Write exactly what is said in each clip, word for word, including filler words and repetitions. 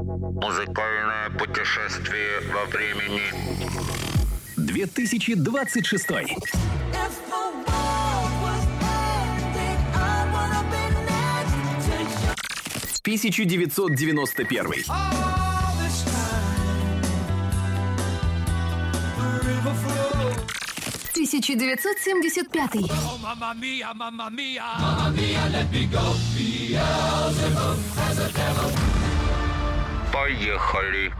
Музыкальное путешествие во времени. две тысячи двадцать шестой. тысяча девятьсот девяносто первый. тысяча девятьсот семьдесят пятый. Поехали.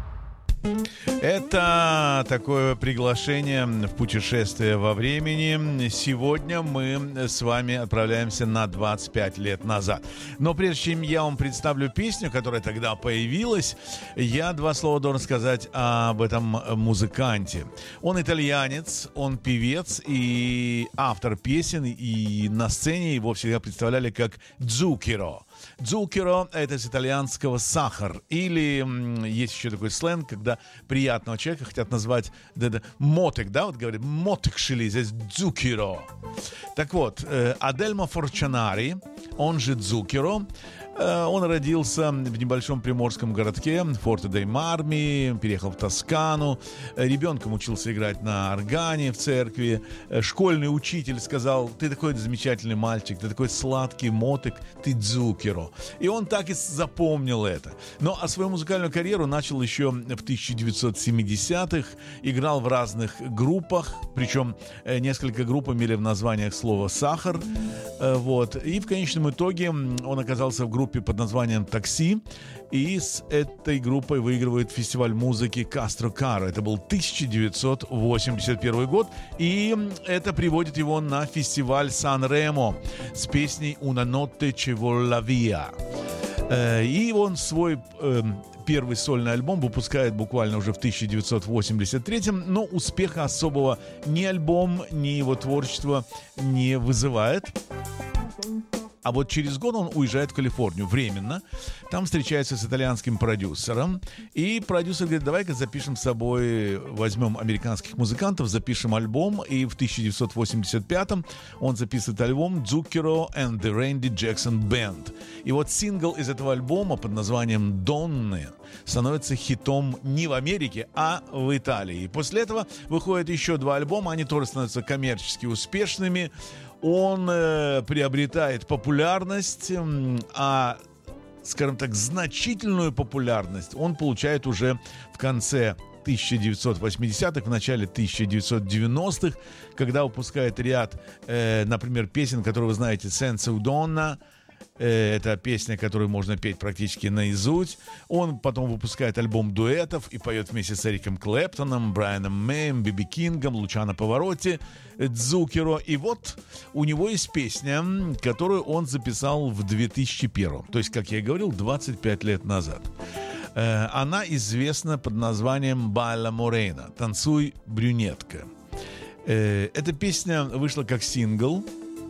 Это такое приглашение в путешествие во времени. Сегодня мы с вами отправляемся на двадцать пять лет назад. Но прежде чем я вам представлю песню, которая тогда появилась, я два слова должен сказать об этом музыканте. Он итальянец, он певец и автор песен, и на сцене его всегда представляли как Zucchero. Zucchero — это с итальянского сахар. Или м, есть еще такой сленг, когда приятного человека хотят назвать да, да, мотик, да, вот говорят, мотик шили, здесь Zucchero. Так вот, э, Адельмо Форчанари, он же Zucchero, э, он родился в небольшом приморском городке Форте-дей-Марми, переехал в Тоскану, э, ребенком учился играть на органе в церкви, э, школьный учитель сказал: ты такой замечательный мальчик, ты такой сладкий мотик, ты Zucchero. И он так и запомнил это. Но а свою музыкальную карьеру начал еще в тысяча девятьсот семидесятых, играл в разных группах, причем э, несколько групп имели в названиях слово «сахар». Э, вот. И в конечном итоге он оказался в группе под названием «Такси», и с этой группой выигрывает фестиваль музыки Кастро Каро. Это был тысяча девятьсот восемьдесят первый год, и это приводит его на фестиваль Сан-Ремо с песней «Una notte ci vola la via». И он свой э, первый сольный альбом выпускает буквально уже в тысяча девятьсот восемьдесят третьем, но успеха особого ни альбом, ни его творчество не вызывает. А вот через год он уезжает в Калифорнию временно. Там встречается с итальянским продюсером. И продюсер говорит: давай-ка запишем с собой, возьмем американских музыкантов, запишем альбом. И в тысяча девятьсот восемьдесят пятом он записывает альбом «Zucchero and the Randy Jackson Band». И вот сингл из этого альбома под названием «Donne» становится хитом не в Америке, а в Италии. И после этого выходят еще два альбома. Они тоже становятся коммерчески успешными. Он э, приобретает популярность, э, а, скажем так, значительную популярность он получает уже в конце тысяча девятьсот восьмидесятых, в начале тысяча девятьсот девяностых, когда выпускает ряд, э, например, песен, которые вы знаете: «Senza Donna». Это песня, которую можно петь практически наизусть. Он потом выпускает альбом дуэтов и поет вместе с Эриком Клэптоном, Брайаном Мэем, Биби Кингом, Лучано Паваротти, Zucchero. И вот у него есть песня, которую он записал в две тысячи первом. То есть, как я и говорил, двадцать пять лет назад. Она известна под названием «Balla Morena» — «Танцуй, брюнетка». Эта песня вышла как сингл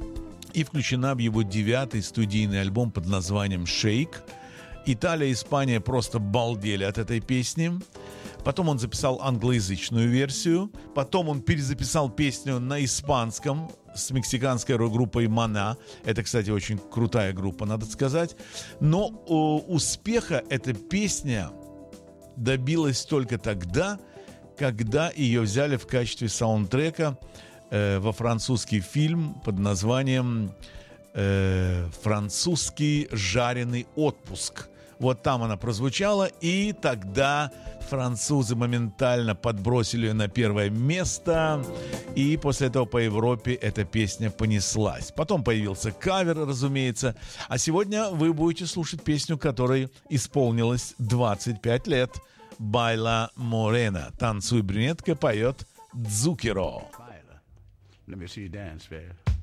и включена в его девятый студийный альбом под названием «Shake». Италия и Испания просто балдели от этой песни. Потом он записал англоязычную версию. Потом он перезаписал песню на испанском с мексиканской рок-группой «Мана». Это, кстати, очень крутая группа, надо сказать. Но о, успеха эта песня добилась только тогда, когда ее взяли в качестве саундтрека во французский фильм под названием э, «Французский жареный отпуск». Вот там она прозвучала, и тогда французы моментально подбросили ее на первое место, и после этого по Европе эта песня понеслась. Потом появился кавер, разумеется, а сегодня вы будете слушать песню, которой исполнилось двадцать пять лет. «Balla Morena» — «Танцуй, брюнетка», поет Zucchero. Let me see you dance, baby.